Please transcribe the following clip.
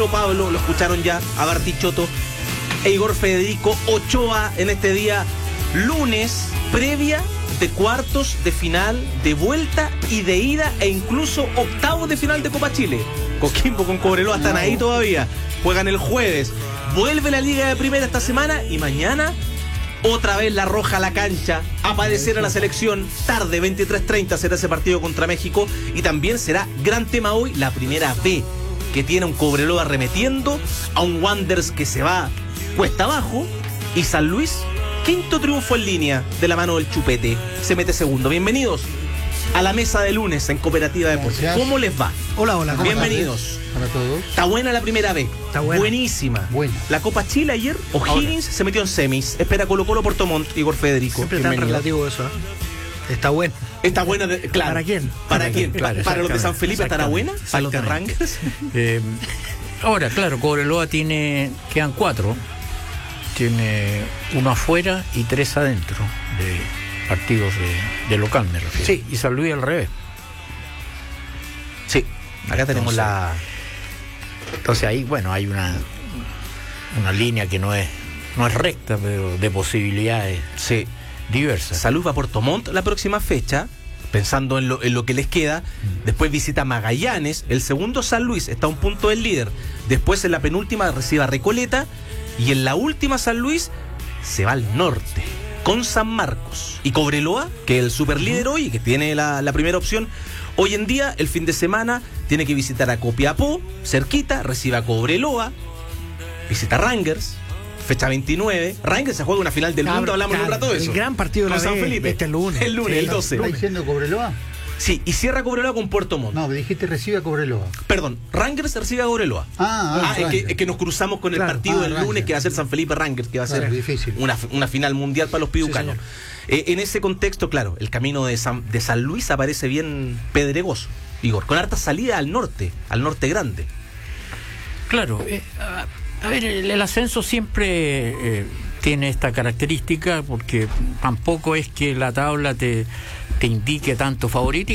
Pablo, lo escucharon ya, a Bartichotto e Igor Federico Ochoa en este día lunes, previa de cuartos de final, de vuelta y de ida e incluso octavos de final de Copa Chile. Coquimbo con Cobreloa están ahí todavía, juegan el jueves, vuelve la Liga de Primera esta semana y mañana otra vez la Roja a la cancha, aparecer a la selección, tarde 23:30 será ese partido contra México y también será gran tema hoy la Primera B, que tiene un Cobreloa arremetiendo a un Wanderers que se va cuesta abajo y San Luis, quinto triunfo en línea de la mano del Chupete, se mete segundo. Bienvenidos a la mesa de lunes en Cooperativa Deportes. ¿Cómo les va? Hola. Bienvenidos. Para todos. Está buena la Primera B. Está buena. Buenísima. Buena. La Copa Chile ayer, O'Higgins se metió en semis. Espera Colo-Colo, Puerto Montt, Igor Federico. Siempre tan relativo eso, ¿eh? Está buena. Está buena, claro. ¿Para quién? ¿Para quién? Claro, ¿Para los de San Felipe estará buena? ¿Para los de Rangers? Ahora, claro, Cobreloa quedan 4. Tiene 1 afuera y 3 adentro de partidos de local, me refiero. Sí. Y San Luis al revés. Sí. Acá tenemos Entonces ahí, bueno, hay una línea que no es recta, pero de posibilidades diversas. Salud va a Puerto Montt la próxima fecha, pensando en lo que les queda. Después visita Magallanes. El segundo San Luis está a un punto del líder. Después en la penúltima recibe a Recoleta. Y en la última San Luis se va al norte con San Marcos. Y Cobreloa, que es el superlíder hoy, que tiene la primera opción. Hoy en día, el fin de semana, tiene que visitar a Copiapó, cerquita, recibe a Cobreloa, visita a Rangers, fecha 29. Rangers se juega una final del mundo, hablamos un rato de eso. El gran partido de con la San B, Felipe. este lunes. El lunes, Sí, el 12. ¿Está diciendo Cobreloa? Sí, y cierra Cobreloa con Puerto Montt. No, me dijiste recibe a Cobreloa. Perdón, Rangers recibe a Cobreloa. Es que nos cruzamos con el partido del lunes, Rangers. que va a ser San Felipe Rangers, que va a ser difícil. una final mundial para los piducanos. En ese contexto, claro, el camino de San Luis aparece bien pedregoso, Igor, con harta salida al norte grande. Claro, a ver, el ascenso siempre tiene esta característica, porque tampoco es que la tabla te indique tanto favorito.